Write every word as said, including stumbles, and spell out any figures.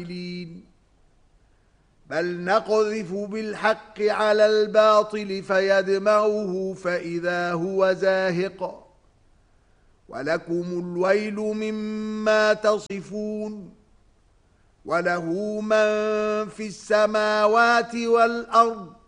بل نقذف بالحق على الباطل فيدمغه فإذا هو زاهق ولكم الويل مما تصفون وله من في السماوات والأرض